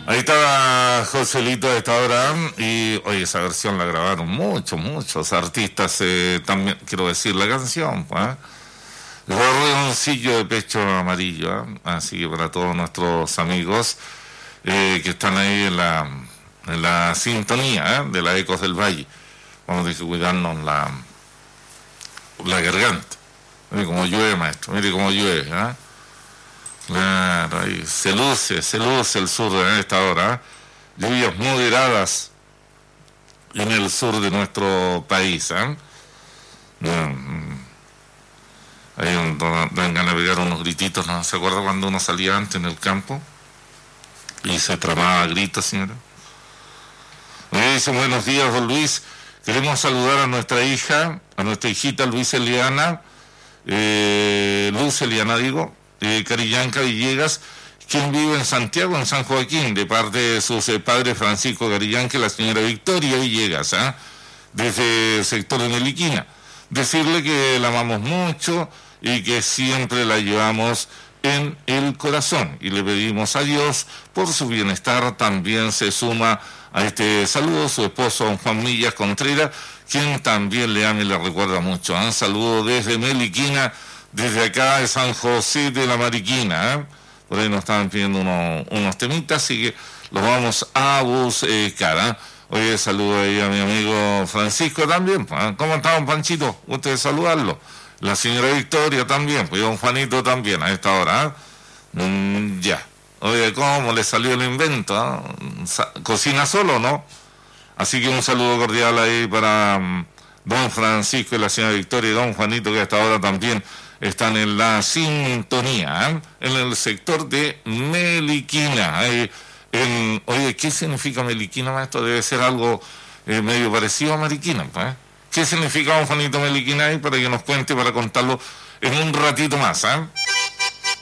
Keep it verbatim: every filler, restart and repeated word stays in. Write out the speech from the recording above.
Ahí estaba Joselito a esta hora y oye, esa versión la grabaron muchos, muchos artistas, eh, también quiero decir la canción, pues, ¿eh? Gorrioncillo de pecho amarillo, ¿eh? Así que para todos nuestros amigos eh, que están ahí en la, en la sintonía, ¿eh? De las Ecos del Valle, vamos a cuidarnos la, la garganta. Mire cómo llueve, maestro, mire cómo llueve, ¿eh? Claro, ahí se luce, se luce el sur en esta hora, ¿eh? Lluvias moderadas en el sur de nuestro país, ¿eh? Mm, ahí dan ganas de pegar unos grititos, ¿no? ¿Se acuerda cuando uno salía antes en el campo? Y se tramaba a gritos, señora. Me dice, buenos días, don Luis. Queremos saludar a nuestra hija, a nuestra hijita Luis Eliana, eh, Luz Eliana, digo, eh, Carillanca Villegas, quien vive en Santiago, en San Joaquín, de parte de sus eh, padres Francisco Carillanca y la señora Victoria Villegas, ¿eh? Desde el sector de Meliquina. Decirle que la amamos mucho y que siempre la llevamos en el corazón y le pedimos a Dios por su bienestar. También se suma a este saludo su esposo don Juan Millas Contreras, quien también le ama y le recuerda mucho. Un saludo desde Meliquina, desde acá de San José de la Mariquina, ¿eh? Por ahí nos estaban pidiendo unos, unos temitas, así que los vamos a buscar, ¿eh? Oye, saludo ahí a mi amigo Francisco también, ¿eh? ¿Cómo está don Panchito? Gusto de saludarlo. La señora Victoria también, pues don Juanito también a esta hora, ¿eh? Mm, ya. Oye, ¿cómo le salió el invento? ¿Eh? ¿Cocina solo, no? Así que un saludo cordial ahí para um, don Francisco y la señora Victoria y don Juanito, que a esta hora también están en la sintonía, ¿eh? En el sector de Meliquina. Eh, en, oye, ¿qué significa Meliquina, maestro? Debe ser algo eh, medio parecido a Mariquina, ¿eh? ¿Qué significa don Juanito Meliquina ahí para que nos cuente, para contarlo en un ratito más, ¿eh?